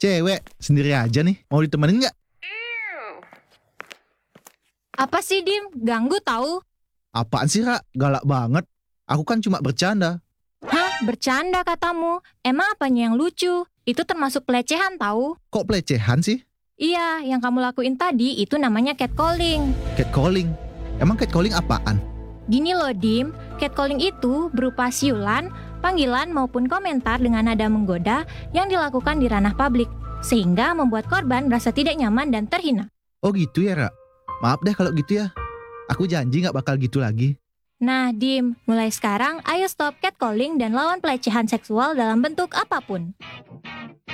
Cewek, sendiri aja nih. Mau ditemenin nggak? Apa sih, Dim? Ganggu tahu? Apaan sih, Ra? Galak banget. Aku kan cuma bercanda. Hah, bercanda katamu. Emang apanya yang lucu? Itu termasuk pelecehan tahu? Kok pelecehan sih? Iya, yang kamu lakuin tadi itu namanya catcalling. Catcalling? Emang catcalling apaan? Gini loh, Dim. Catcalling itu berupa siulan, panggilan maupun komentar dengan nada menggoda yang dilakukan di ranah publik, sehingga membuat korban merasa tidak nyaman dan terhina. Oh gitu ya, Ra? Maaf deh kalau gitu ya. Aku janji gak bakal gitu lagi. Nah, Dim, mulai sekarang ayo stop catcalling dan lawan pelecehan seksual dalam bentuk apapun.